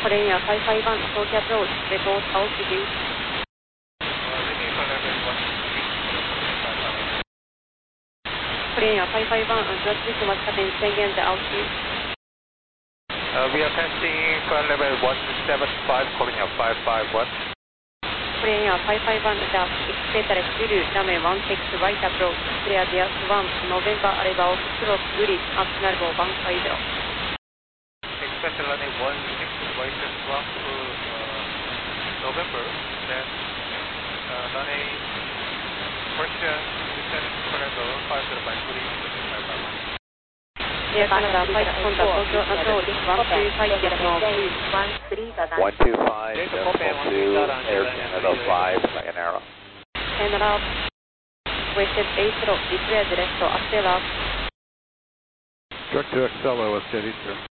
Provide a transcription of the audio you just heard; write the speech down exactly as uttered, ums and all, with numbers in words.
Korea five five one, Tokyo approach, report altitude. Korea five five one, approach to Wakuten, Sengen, the altitude. Uh, we are testing flight level one seven five, Korea five five one. Korea five five one, the expected Zulu, runway one six right approach, clear the one, November arrival, slot Uri, optional go one five zero. Expect runway one six right swap to uh, November, then uh, runway Persian descending corridor five zero five three, five five one. Air Canada five Honda Tokyo approach one two five decimal two. one two five decimal two, Air Canada five, Sayonara. Sayonara. Wasted eight zero, declared left, Acela. Direct to X L O, steady, sir.